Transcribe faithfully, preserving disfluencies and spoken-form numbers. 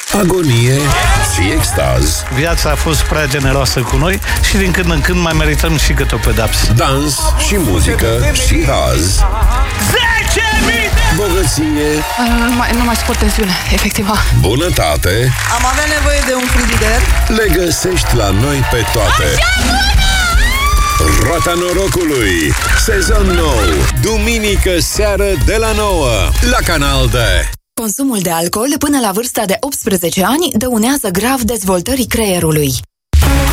agonie și extaz. Viața a fost prea generoasă cu noi și din când în când mai merităm și câte o pedapsă. Dans și muzică și haz. zece mii! Bogăție. Uh, mai, nu mai suport tensiune, efectiv. Bunătate. Am avea nevoie de un frigider. Le găsești la noi pe toate. Roata norocului. Sezon nou. Duminică seară de la nouă la Canal D. Consumul de alcool până la vârsta de optsprezece ani dăunează grav dezvoltării creierului.